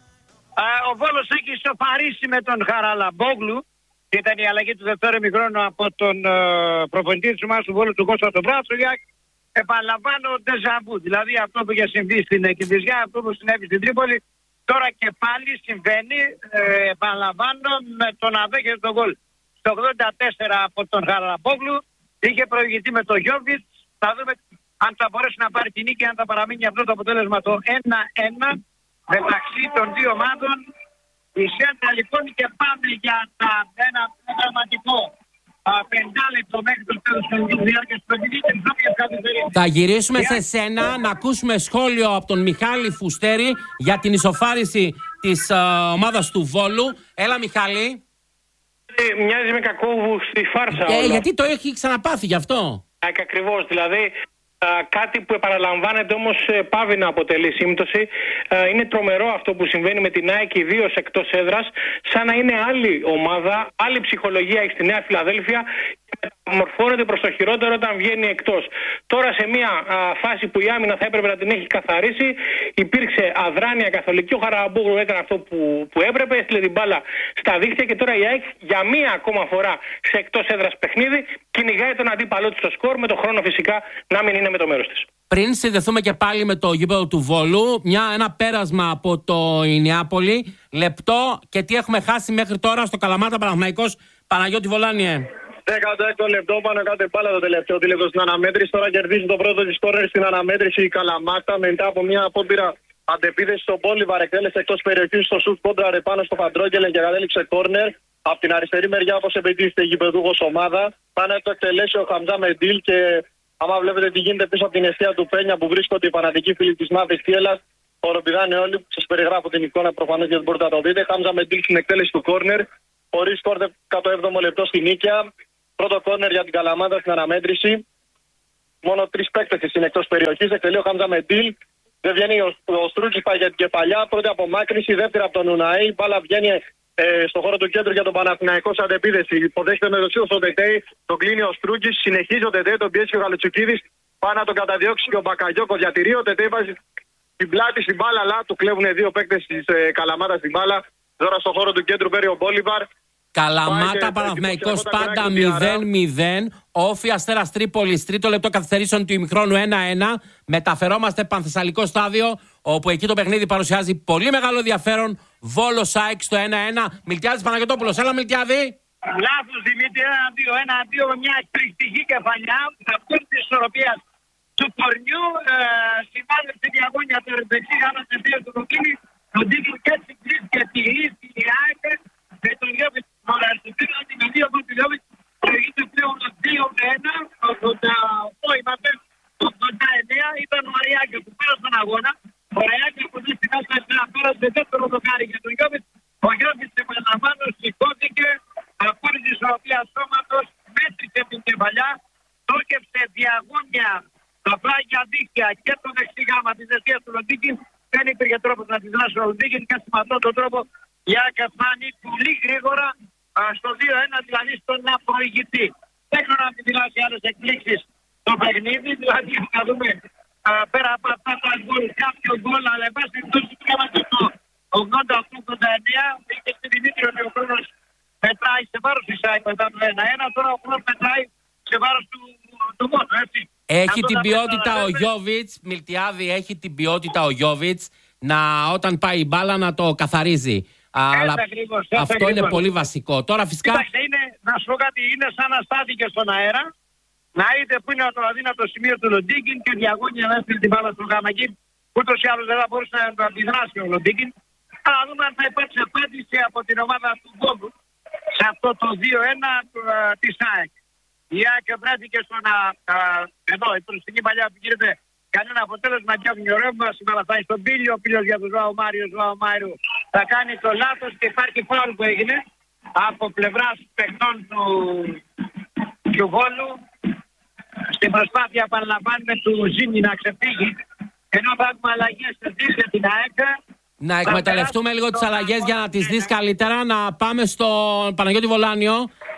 Ο Βόλος έχει ισοφαρίσει με τον Χαραλαμπόγλου. Ήταν η αλλαγή του δεύτερου ημιχρόνου από τον uh, προπονητή της ομάδας του Βόλου, του Κώστα τον Μπράτσογιάκ. Επαναλαμβάνω ντεζαβού. Δηλαδή αυτό που είχε συμβεί στην Κηδισιά, αυτό που συνέβη στην Τρίπολη. Τώρα και πάλι συμβαίνει, ε, επαναλαμβάνω, με το να δέχεται τον γκολ. Στο ογδόντα τέσσερα από τον Χαραλαμπόγλου είχε προηγηθεί με τον Γιόβιτς. Θα δούμε αν θα μπορέσει να πάρει την νίκη, αν θα παραμείνει αυτό το αποτέλεσμα το ένα ένα. Μεταξύ των δύο ομάδων η Σέντα λοιπόν και πάμε για τα, ένα δραματικό πεντάλεπτο μέχρι το τέλος της διάρκειας του παιχνιδιού. Θα γυρίσουμε σε σένα να ακούσουμε σχόλιο από τον Μιχάλη Φουστέρη για την ισοφάριση της α, ομάδας του Βόλου. Έλα Μιχάλη. Ε, μοιάζει με κακόβουστη φάρσα. Ε, γιατί το έχει ξαναπάθει γι' αυτό. Ακριβώς, δηλαδή. Κάτι που επαναλαμβάνεται όμως πάβει να αποτελεί σύμπτωση. Είναι τρομερό αυτό που συμβαίνει με την ΑΕΚ, ιδίως εκτός έδρας, σαν να είναι άλλη ομάδα, άλλη ψυχολογία έχει στη Νέα Φιλαδέλφια και μεταμορφώνεται προς το χειρότερο όταν βγαίνει εκτός. Τώρα σε μια α, φάση που η άμυνα θα έπρεπε να την έχει καθαρίσει, υπήρξε αδράνεια καθολική. Ο Χαραμπούγλου έκανε αυτό που, που έπρεπε, έστειλε την μπάλα στα δίχτυα και τώρα η ΑΕΚ για μία ακόμα φορά σε εκτός έδρας παιχνίδι κυνηγάει τον αντίπαλό της στο σκορ, με το χρόνο φυσικά να μην είναι με το μέρος της. Πριν συνδεθούμε και πάλι με το γήπεδο του Βόλου, μια, ένα πέρασμα από το Ινιάπολη, λεπτό και τι έχουμε χάσει μέχρι τώρα στο Καλαμάτα Παναθηναϊκός. Παναγιώτη Βολάνιε. δέκατο έκτο λεπτό, πάνω κάτω μπάλα το τελευταίο τηλεπτό στην αναμέτρηση. Τώρα κερδίζει το πρώτο της κόρνερ στην αναμέτρηση η Καλαμάτα μετά από μια απόπειρα αντεπίθεση στον Πόλιβαρ. Εκτέλεσε εκτός περιοχής στο σουτ κόντραρε πάνω στο Παντρόγγελε και κατέληξε κόρνερ. Από την αριστερή μεριά, όπως επαιτήθηκε η γηπεδούχος ομάδα, πάνε το εκτελέσει ο Χαμζά Μεντήλ και άμα βλέπετε τι γίνεται πίσω από την αιστεία του Πένια που βρίσκονται οι φανατικοί φίλοι της Μαύρης Θύελλας, Οροπηδάνε όλοι που σας περιγράφω την εικόνα προφανώς γιατί μπορείτε να το δείτε. Χάμζα Μεντήλ στην εκτέλεση του κόρνερ. Χωρίς σκορ εκατό έβδομο λεπτό στην Νίκαια. Πρώτο κόρνερ για την Καλαμάτα στην αναμέτρηση. Μόνο τρεις παίκτες είναι εκτός περιοχής. Εκτελεί ο Χάμζα Μεντήλ. Δεν βγαίνει ο, ο Στρούτζης, πάει για την κεφαλιά. Πρώτη απομάκρυνση, δεύτερη από τον Ουναή. Η μπάλα βγαίνει ε, στο χώρο του κέντρου για τον Παναθηναϊκό σαν αντεπίδεση. Υποδέχεται με δοσίο στο Τετέι. Τον κλείνει ο Στρούτζης. Συνεχίζει ο Τετέι. Τον πιέσει ο Γαλουτσουκίδης. Πάει να τον καταδιώξει και ο Μπακαγιώκο διατηρεί. Ο Τετέι βάζει την πλάτη στην μπάλα, αλλά του κλέβουν δύο παίκτες της ε, Καλαμάτα στην μπάλα. Τώρα στο χώρο του κέντρου παίρνει ο Μπόλιβαρ. Καλαμάτα, Παναθηναϊκός πάντα μηδέν μηδέν. Όφι Αστέρας Τρίπολης, τρίτο λεπτό καθυστερήσεων του ημιχρόνου ένα ένα. Μεταφερόμαστε Πανθεσσαλικό στάδιο, όπου εκεί το παιχνίδι παρουσιάζει πολύ μεγάλο ενδιαφέρον. Βόλος ΑΕΚ στο ένα ένα. Μιλτιάδης Παναγιωτόπουλος, έλα Μιλτιάδη. Λάθος Δημήτρη, ένα δύο ένα δύο με μια εκπληκτική κεφαλιά. Θα βγουν τη ισορροπία του κορνιού. Ε, Σημάδευσε διαγώνια του δεξί γάμα σε δύο του Ροκίνη. Τον Τίκη και έτσι βρίσκεται τη λύση η ΑΕΚ. Με τον Γιώβιτ Μοραστηφίνα, την Ελία Μοντιλιώβιτ, προηγείται πλέον δύο ένα, ογδόντα οκτώ είμαστε, ογδόντα εννέα, ήταν ο Αριάκη που πέρασε τον αγώνα. Ο Αριάκη από τη στιγμή να πέρασε δεύτερο δοκάρι για τον Γιώβιτ. Ο Γιώβιτ επαναλαμβάνω σηκώθηκε, χωρίς τη ισορροπία σώματος, μέτρησε την κεφαλιά, τόκευσε διαγώνια τα πλάγια δίχτυα και το δεξί γάμα της αιστείας του Λοντίκιν. Δεν υπήρχε τρόπος να τη δράσει ο Λοντίκιν και με αυτόν τον τρόπο η ΑΕΚ φτάνει πολύ γρήγορα α, στο δύο ένα, δηλαδή στον απροηγητή. Δεν ξέρω να μην δηλώσει άλλες εκπλήξεις στο παιχνίδι, δηλαδή να δούμε α, πέρα από αυτά τα γκολ, κάποιο γκολ, αλλά εν πάση περιπτώσει το ογδόντα οκτώ ογδόντα εννέα, είχε στη Δημήτρη ότι ο χρόνος μετράει σε βάρος της ΑΕΚ μετά το ένα ένα, τώρα ο χρόνος μετράει σε βάρος του, του μόνο, έτσι. Έχει την ποιότητα ο Γιώβιτς, Μιλτιάδη, έχει την ποιότητα ο Γιώβιτς να όταν πάει η μπάλα να το καθαρίζει. Αλλά ακριβώς, αυτό ακριβώς. είναι πολύ βασικό. Τώρα φυσικά. Κοίταξε, είναι, να σου πω κάτι, είναι σαν να στάθηκε στον αέρα. Να είδε που είναι το αδύνατο σημείο του Λοντίκιν και διαγώνια να έστειλε την μπάλα στο γάμακι. Ούτως ή άλλως δεν θα μπορούσε να αντιδράσει ο Λοντίκιν. Αλλά δούμε αν θα υπάρξει απάντηση από την ομάδα του Γκόγκου σε αυτό το δύο ένα της ΑΕΚ. Η ΑΕΚ βρέθηκε στο να. Εδώ, η προστινή παλιά που γίνεται κανένα αποτέλεσμα και ο ρεύμα. Σήμερα θα είναι στον Πίλιο. Ο Πίλιος για τον Ζωάο Μάριο. Ο Ζωάο Μάριο θα κάνει το λάθος και υπάρχει φάουλ που έγινε από πλευράς παιχτών του, του Βόλου. Στην προσπάθεια παραλαμβάνουμε του Ζήνη να ξεφύγει. Ενώ θα έχουμε αλλαγές σε δύο για την ΑΕΚ. Να εκμεταλλευτούμε λίγο τις αλλαγές για να τις δεις καλύτερα. Να πάμε στον Παναγιώτη Βολάνιο.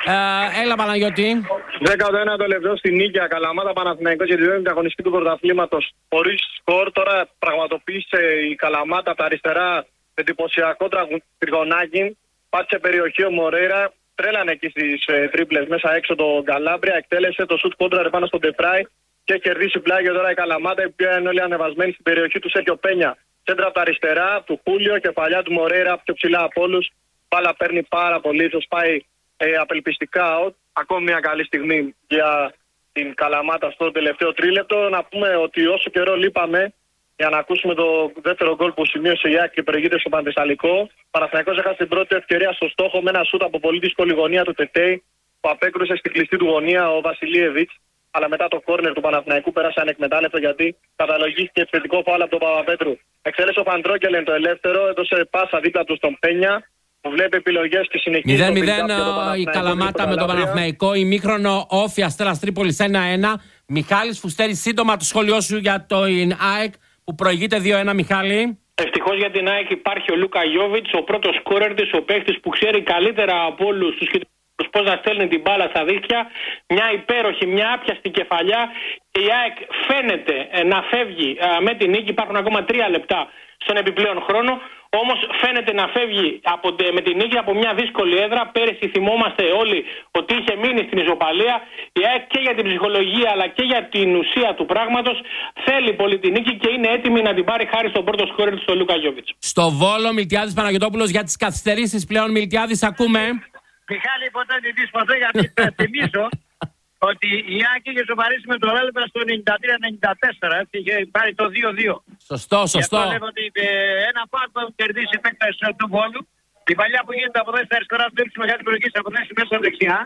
Ε, έλα Παναγιώτη. δέκατο ένατο λεπτό στην Νίκαια, Καλαμάτα Παναθηναϊκός για τη δεύτερη αγωνιστική του πρωταθλήματος χωρίς σκορ. Τώρα πραγματοποίησε η Καλαμάτα από τα αριστερά εντυπωσιακό τριγωνάκι. Πάτησε περιοχή ο Μορέιρα. Τρέλανε εκεί στις ε, τρίπλες μέσα έξω τον Καλάμπρια. Εκτέλεσε το σουτ κόντρα πάνω στον Τεφράι και κερδίσει πλάγιο τώρα η Καλαμάτα, η οποία είναι όλοι ανεβασμένη στην περιοχή του Σέρκιο Πένια. Σέντρα από τα αριστερά του Χούλιο, κεφαλιά του Μορέιρα πιο ψηλά από όλους. Μπάλα παίρνει πάρα πολύ, ίσως πάει ε, απελπιστικά. Ακόμη μια καλή στιγμή για την Καλαμάτα στο τελευταίο τρίλεπτο. Να πούμε ότι όσο καιρό λείπαμε για να ακούσουμε το δεύτερο γκολ που σημείωσε η ΑΕΚ και προηγείται στο Πανθεσσαλικό. Παναθηναϊκός έχασε την πρώτη ευκαιρία στο στόχο με ένα σούτ από πολύ δύσκολη γωνία του Τετέι που απέκρουσε στην κλειστή του γωνία ο Βασιλίεβιτς. Αλλά μετά το κόρνερ του Παναθηναϊκού πέρασε ανεκμετάλλευτο γιατί καταλογίστηκε επιθετικό φάουλ από τον Παπαπέτρου. Εξέλεξε ο Παντρόκελεν το ελεύθερο, έδωσε πάσα δίπλα του στον Πένια που βλέπει επιλογές και συνεχίζει. μηδέν μηδέν η Καλαμάτα με τον Παναθηναϊκό. Ημίχρονο Όφι Αστέρας Τρίπολης ένα ένα. Μιχάλης Φουστέρη, σύντομα το σχόλιο σου για το ΑΕΚ που προηγείται δύο ένα, Μιχάλη. Ευτυχώς για την ΑΕΚ υπάρχει ο Λούκα Γιώβιτς, ο πρώτος σκόρερ της, ο παίχτης που ξέρει καλύτερα από όλους τους πώς να στέλνει την μπάλα στα δίχτυα. Μια υπέροχη, μια άπιαστη κεφαλιά. Και η ΑΕΚ φαίνεται να φεύγει με την νίκη. Υπάρχουν ακόμα τρία λεπτά στον επιπλέον χρόνο. Όμως φαίνεται να φεύγει από, με την νίκη από μια δύσκολη έδρα. Πέρυσι θυμόμαστε όλοι ότι είχε μείνει στην ισοπαλία. Η ΑΕΚ και για την ψυχολογία αλλά και για την ουσία του πράγματος θέλει πολύ την νίκη και είναι έτοιμη να την πάρει χάρη στον πρώτο σκόρερ του, στον Λούκα Γιώβιτς. Στο Βόλο, Μιλτιάδης Παναγιωτόπουλος για τις καθυστερήσεις πλέον. Μιλτιάδης, ακούμε. Μιχάλη, ποτέ δεν δύσκολο γιατί θα θυμίσω ότι η Άκη είχε σοβαρήσει με το Ρέλβα στο ενενήντα τρία ενενήντα τέσσερα. Έτσι, είχε πάρει το δύο δύο. Σωστό, σωστό. Και αυτό ότι ε, ένα πάρκο που έχουν κερδίσει παίκτες του Βόλου. Η παλιά που γίνεται από δέση αριστερά, στο ύψη μεγάλη περιοχή, από δέση μέσα δεξιά.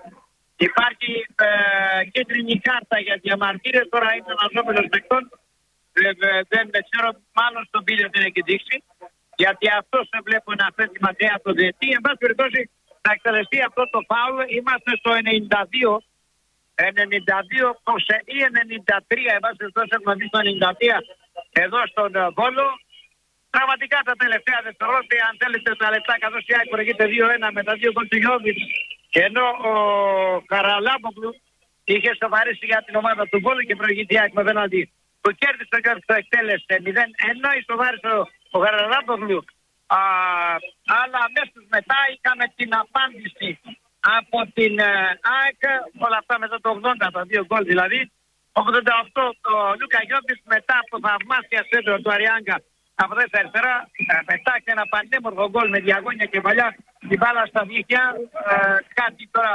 Υπάρχει ε, κίτρινη κάρτα για διαμαρτύρες. Τώρα είναι αναζόμενος παικτών. Ε, ε, δεν ξέρω, μάλλον στον Πίλιο δεν έχει δείξει. Γιατί αυτός βλέπω να φέρνει μακριά από το διετή. Εν πάση περιπτώσει θα εκτελεστεί αυτό το φάουλ. Είμαστε στο ενενήντα δύο. ενενήντα δύο ή ενενήντα τρία. Εν πάση περιπτώσει έχουμε δει στο ενενήντα τρία εδώ στον Βόλο. Πραγματικά τα τελευταία δευτερόλεπτα, αν θέλετε τα λεπτά, καθώς η ΑΕΚ προηγείται δύο ένα με τα δύο γκολ του Γιώβιτ. Και ενώ ο Καραλάμπογλου είχε σοβαρήσει για την ομάδα του Βόλου και προηγείται η ΑΕΚ με πέναλτι που κέρδισε ο Γιώβιτ, το εκτέλεσε μηδέν ένα. Ισοβάρισε ο Καραλάμπογλου. Αλλά αμέσως μετά είχαμε την απάντηση από την ΑΕΚ. Όλα αυτά μετά το ογδόντα, τα δύο γκολ δηλαδή. ογδόντα οκτώ το Λούκα Γιώβιτ μετά από θαυμάσια σέντρο του Αριάγκα. Από δέκα αριστερά, μετά και ένα πανέμορφο γκολ με διαγώνια και παλιά την μπάλα στα δίχτυα. Ε, κάτι τώρα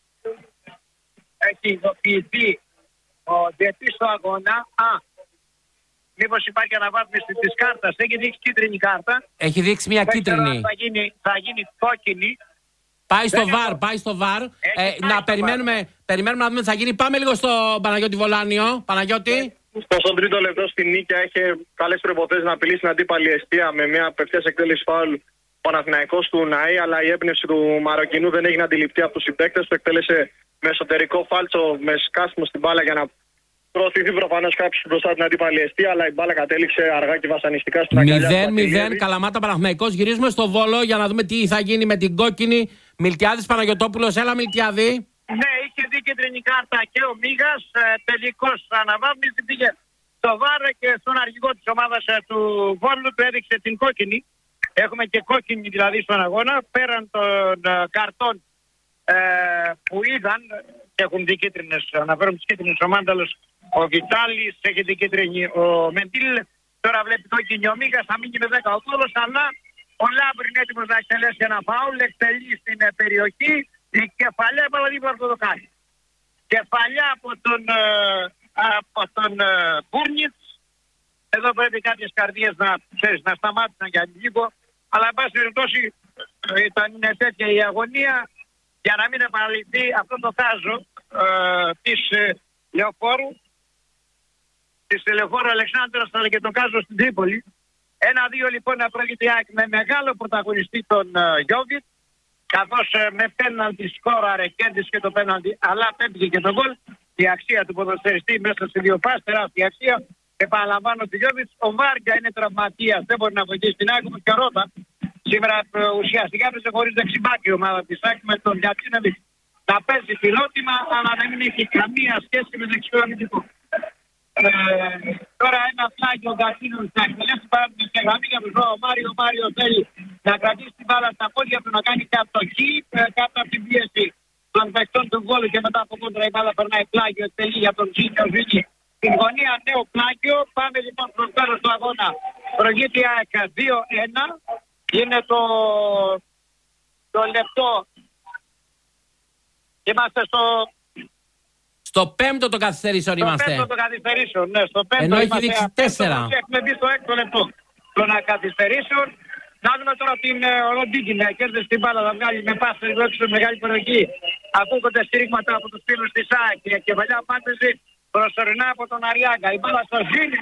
έχει ειδοποιηθεί ο διετής στο αγώνα. Α, μήπως υπάρχει αναβάθμιση της κάρτας. Έχει δείξει κίτρινη κάρτα. Έχει δείξει μια κίτρινη. Θα γίνει, θα γίνει κόκκινη. Πάει στο βαρ, πάει στο βαρ. Ε, να περιμένουμε, περιμένουμε να δούμε τι θα γίνει. Πάμε λίγο στο Παναγιώτη Βολάνιο. Παναγιώτη. Στον τρίτο λεπτό στην Νίκαια είχε καλές προϋποθέσεις να απειλήσει την αντίπαλη εστία με μια απευθείας εκτέλεση φάουλ Παναθηναϊκός του Ναή, αλλά η έμπνευση του Μαροκινού δεν έγινε αντιληπτή από τους συμπαίκτες. Το εκτέλεσε με εσωτερικό φάλτσο, με σκάσιμο στην μπάλα για να προωθηθεί προφανώς κάποιος μπροστά την αντίπαλη εστία, αλλά η μπάλα κατέληξε αργά και βασανιστικά στην αγκαλιά. μηδέν μηδέν Καλαμάτα Παναθηναϊκός. Γυρίζουμε στο Βόλο για να δούμε τι θα γίνει με την κόκκινη. Μιλτιάδης Παναγιωτόπουλος, έλα Μιλτιάδη. Ναι, είχε δει κίτρινη κάρτα και ο Μίγας. Ε, τελικώς αναβάθμιση πήγε στο βάρ και στον αρχηγό της ομάδας ε, του Βόλου του έδειξε την κόκκινη. Έχουμε και κόκκινη δηλαδή στον αγώνα. Πέραν των ε, καρτών ε, που είδαν και έχουν δει κίτρινες, αναφέρομαι τις κίτρινες ο Μάνταλος, ο Βιτάλης, έχει δει κίτρινη ο Μεντήλ. Τώρα βλέπει κόκκινη ο Μίγας, θα μείνει με δέκα ο Βόλος, αλλά ο Λάμπρη είναι έτοιμος να εκτελέσει ένα φάουλ, εκτελεί στην ε, περιοχή. Η κεφαλιά παραδείγμα αυτό το κάνει. Κεφαλιά από τον, ε, από τον ε, Μπούρνιτς. Εδώ πρέπει κάποιες καρδιές να, ξέρεις, να σταμάτησαν για λίγο. Αλλά εν πάση περιπτώσει ήταν τέτοια η αγωνία για να μην επαναληφθεί αυτό το κάζο ε, της ε, Λεωφόρου. Της Λεωφόρου Αλεξάνδρας αλλά και το κάζο στην Τρίπολη. Ένα-δύο λοιπόν να πρόκειται με μεγάλο πρωταγωνιστή τον ε, Γιώβιτ. Καθώς ε, με πέναλτι σκόραρε, κέρδισε και το πέναλτι, αλλά πέτυχε και τον γκολ. Η αξία του ποδοσφαιριστή μέσα σε δύο πας, τεράστια αξία. Επαναλαμβάνω του Γιώβιτς. Ο Βάρκα είναι τραυματίας, δεν μπορεί να βοηθήσει την άκρη και Ρότα. Σήμερα ε, ουσιαστικά έπαιζε χωρίς δεξιμπάκι η ομάδα της άκρη με τον Γιατσίνεβιτ να παίζει φιλότιμα, αλλά δεν έχει καμία σχέση με δεξιό αμυντικό. Ε, τώρα ένα πλάγιο Γκασίνο θα εκτελέσει πάρα την γραμμή για τον ο Μάριο. Ο Μάριο θέλει να κρατήσει την μπάλα στα πόδια του, να κάνει κατοχή ε, κάτω από την πίεση των παικτών του Βόλου και μετά από κόντρα η μπάλα περνάει πλάγιο, εκτελεί για τον Ζήνιο Ζήνη. Στην γωνία νέο πλάγιο. Πάμε λοιπόν προς τέλος του αγώνα. Προηγείται η ΑΕΚ δύο ένα. Είναι το, το λεπτό. Είμαστε στο... Στο πέμπτο των καθυστερήσεων είμαστε. Στο πέμπτο των καθυστερήσεων, ναι. Στο πέμπτο ενώ είμαστε, έχει δείξει τέσσερα. Έχουμε μπει στο έκτο λεπτό των καθυστερήσεων. Να δούμε τώρα την Ροντίκη να κέρδισε την μπάλα, θα βγάλει με πάση έξω μεγάλη περιοχή. Ακούγονται στήριγματα από τους φίλους της ΑΕΚ και κεφαλιά πάντηση προσωρινά από τον Αριάγκα. Η μπάλα στο Ζήνη.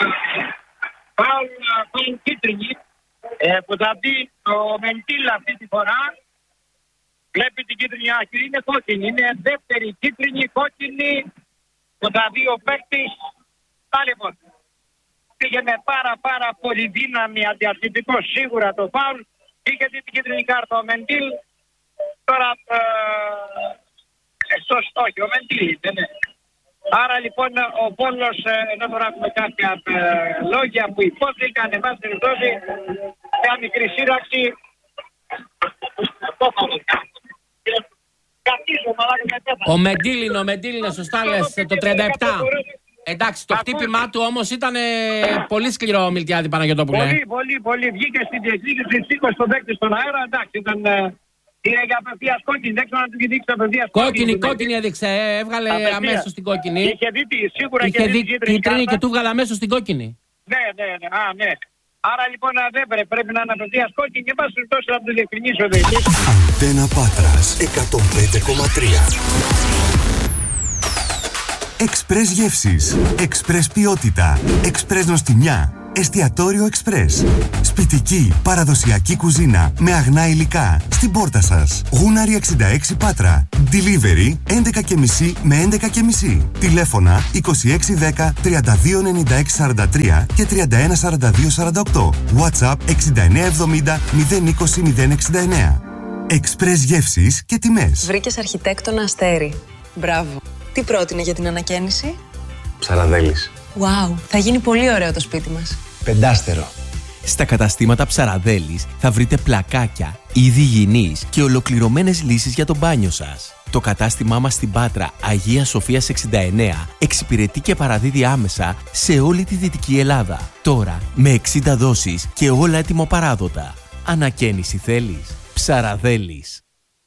Πάουν κίτρινη ε, που θα μπει ο Μεντήλ αυτή τη φορά. Βλέπει την κίτρινη άκρη, είναι κόκκινη. Είναι δεύτερη κίτρινη, κόκκινη που θα δει ο παίκτης. Πάλι λοιπόν. Πήγε με πάρα πάρα πολύ δύναμη αντιαθλητικό σίγουρα το φάουλ. Είχε δει την κίτρινη κάρτα ο Μεντήλ. Τώρα ε, εκτός όχι, ο Μεντήλ ήταν. Ναι. Άρα λοιπόν ο Βόλος, ενώ τώρα έχουμε κάποια ε, λόγια που υπόθηκαν, εν πάση περιπτώσει, μια μικρή σύραξη. Ο Μεντήλ, ο Μεντήλ είναι σωστά λες, το τριάντα επτά. Εντάξει, το χτύπημά του όμως ήταν πολύ σκληρό, Μιλτιάδη Παναγιωτόπουλε. Πολύ, πολύ, πολύ. Βγήκε στην διεκδίκηση, σήκωσε τον παίκτη στον αέρα. Εντάξει, ήταν. Είναι για απευθείας κόκκινη, δεν ξέρω να του έχει δείξει απευθείας κόκκινη. Κόκκινη, κόκκινη έδειξε, έβγαλε αμέσως την κόκκινη. Είχε δει τι, σίγουρα είχε δει κίτρινη και του έβγαλε αμέσως την κόκκινη. Ναι, ναι, ναι, α, ναι. Άρα λοιπόν δεν πρέπει, πρέπει να είναι απευθείας κόκκινη και πάση τόσο να του διευκρινίσει ο διαιτητής. Αντένα Πάτρας εκατόν πέντε κόμμα τρία. Εξπρές γεύσεις, Εξπρές ποιότητα, Εξπρές νοστιμιά, Εστιατόριο Εξπρές. Σπιτική, παραδοσιακή κουζίνα με αγνά υλικά στην πόρτα σας. Γούναρη εξήντα έξι Πάτρα. Delivery έντεκα και μισή με έντεκα και μισή. Τηλέφωνα είκοσι έξι δέκα τριάντα δύο ενενήντα έξι σαράντα τρία και τριάντα ένα σαράντα δύο σαράντα οκτώ. WhatsApp εξήντα εννέα εβδομήντα μηδέν είκοσι μηδέν εξήντα εννέα. Εξπρές γεύσεις και τιμές. Βρήκες αρχιτέκτονα Αστέρι. Μπράβο. Τι πρότεινε για την ανακαίνιση? Ψαραδέλης. Wow, θα γίνει πολύ ωραίο το σπίτι μας. Πεντάστερο. Στα καταστήματα Ψαραδέλης θα βρείτε πλακάκια, είδη υγιεινής και ολοκληρωμένες λύσεις για το μπάνιο σας. Το κατάστημά μας στην Πάτρα Αγίας Σοφίας εξήντα εννέα εξυπηρετεί και παραδίδει άμεσα σε όλη τη Δυτική Ελλάδα. Τώρα με εξήντα δόσεις και όλα έτοιμο παράδοτα. Ανακαίνιση θέλεις? Ψαραδέλης.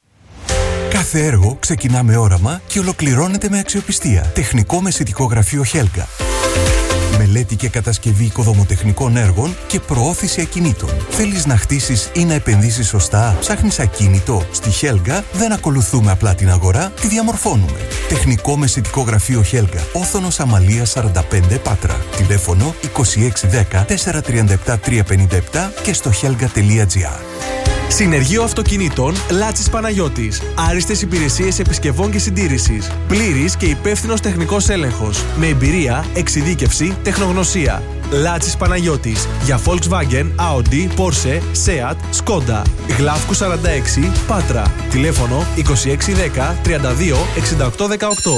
Κάθε έργο ξεκινά με όραμα και ολοκληρώνεται με αξιοπιστία. Τεχνικό μεσητικό γραφείο Χέλγα. Μελέτη και κατασκευή οικοδομοτεχνικών έργων και προώθηση ακινήτων. Θέλεις να χτίσεις ή να επενδύσεις σωστά? Ψάχνεις ακίνητο? Στη Χέλγα δεν ακολουθούμε απλά την αγορά, τη διαμορφώνουμε. Τεχνικό μεσητικό γραφείο Χέλγα. Όθωνος Αμαλίας σαράντα πέντε Πάτρα. Τηλέφωνο είκοσι έξι δέκα τετρακόσια τριάντα επτά τριακόσια πενήντα επτά και στο helga τελεία gr. Συνεργείο Αυτοκινήτων Λάτσης Παναγιώτης. Άριστες υπηρεσίες επισκευών και συντήρησης. Πλήρης και υπεύθυνος τεχνικός έλεγχος. Με εμπειρία, εξειδίκευση, τεχνογνωσία. Λάτσης Παναγιώτης. Για Volkswagen, Audi, Porsche, Seat, Skoda. Γλάφκου σαράντα έξι, Πάτρα. Τηλέφωνο είκοσι έξι δέκα τριάντα δύο εξήντα οκτώ δεκαοκτώ.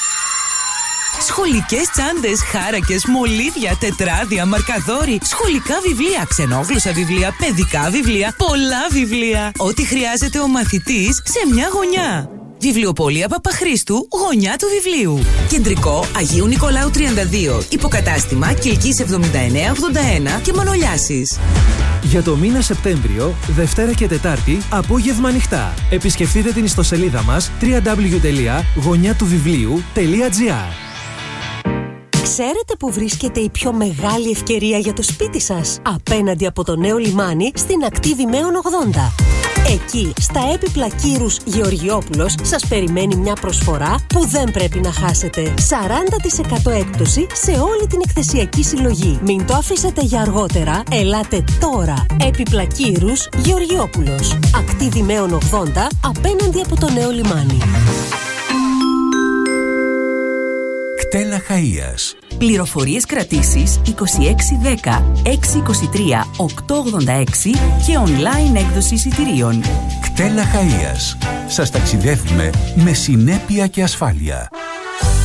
Σχολικές τσάντες, χάρακες, μολύβια, τετράδια, μαρκαδόροι, σχολικά βιβλία, ξενόγλωσσα βιβλία, παιδικά βιβλία, πολλά βιβλία. Ό,τι χρειάζεται ο μαθητής σε μια γωνιά. Βιβλιοπωλεία Παπαχρήστου, γωνιά του βιβλίου. Κεντρικό Αγίου Νικολάου τριάντα δύο. Υποκατάστημα Κιλκής εβδομήντα εννέα ογδόντα ένα και Μανολιάσης. Για το μήνα Σεπτέμβριο, Δευτέρα και Τετάρτη, απόγευμα ανοιχτά. Επισκεφτείτε την ιστοσελίδα μας double-u double-u double-u τελεία γωνιά του βιβλίου τελεία gr. Ξέρετε που βρίσκεται η πιο μεγάλη ευκαιρία για το σπίτι σας? Απέναντι από το νέο λιμάνι στην ακτή Δημαίων ογδόντα. Εκεί, στα έπιπλα Κύρους Γεωργιόπουλος, σας περιμένει μια προσφορά που δεν πρέπει να χάσετε. σαράντα τοις εκατό έκπτωση σε όλη την εκθεσιακή συλλογή. Μην το αφήσετε για αργότερα, ελάτε τώρα. Έπιπλα Κύρους Γεωργιόπουλος. Ακτή Δημαίων ογδόντα, απέναντι από το νέο λιμάνι. Κτέλα Χαΐας. Πληροφορίες κρατήσεις είκοσι έξι δέκα έξι είκοσι τρία οκτώ ογδόντα έξι και online έκδοση εισιτηρίων. Κτέλα Χαΐας. Σας ταξιδεύουμε με συνέπεια και ασφάλεια.